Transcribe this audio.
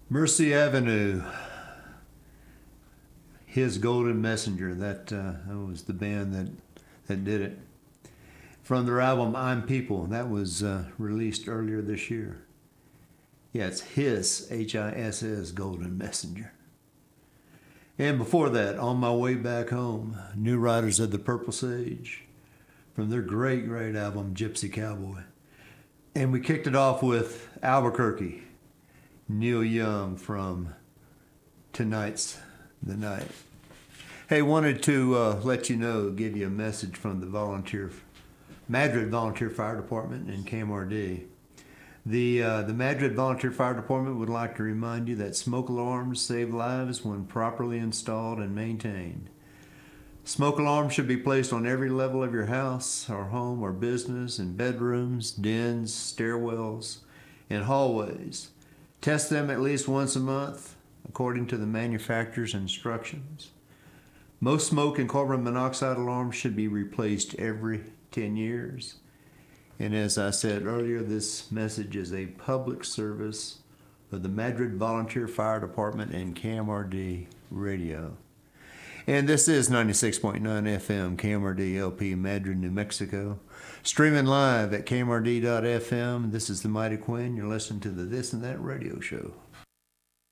Mercy Avenue, His Golden Messenger. That was the band that did it. From their album I'm People, that was released earlier this year. Yeah, it's Hiss, Hiss, Golden Messenger. And before that, On My Way Back Home, New Riders of the Purple Sage, from their great album, Gypsy Cowboy. And we kicked it off with Albuquerque, Neil Young from Tonight's the Night. Hey, wanted to let you know, give you a message from the Madrid Volunteer Fire Department in KMRD. The Madrid Volunteer Fire Department would like to remind you that smoke alarms save lives when properly installed and maintained. Smoke alarms should be placed on every level of your house or home or business, in bedrooms, dens, stairwells, and hallways. Test them at least once a month, according to the manufacturer's instructions. Most smoke and carbon monoxide alarms should be replaced every 10 years. And as I said earlier, this message is a public service of the Madrid Volunteer Fire Department and KMRD Radio. And this is 96.9 FM, KMRD LP, Madrid, New Mexico. Streaming live at KMRD.FM. This is the Mighty Quinn. You're listening to the This and That Radio Show.